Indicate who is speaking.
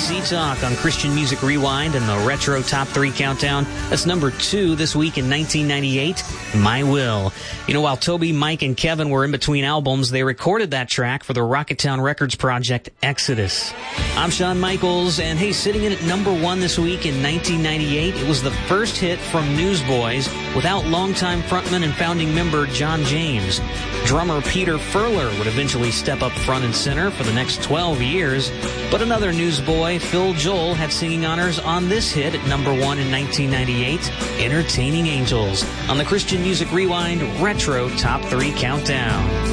Speaker 1: Sea Talk on Christian Music Rewind and the Retro Top 3 Countdown. That's number 2 this week in 1998, My Will. You know, while Toby, Mike, and Kevin were in between albums, they recorded that track for the Rocketown Records project Exodus. I'm Shawn Michaels, and hey, sitting in at number 1 this week in 1998, it was the first hit from Newsboys without longtime frontman and founding member John James. Drummer Peter Furler would eventually step up front and center for the next 12 years, but another newsboy, Phil Joel, had singing honors on this hit at number 1 in 1998, Entertaining Angels, on the Christian Music Rewind Retro Top 3 Countdown.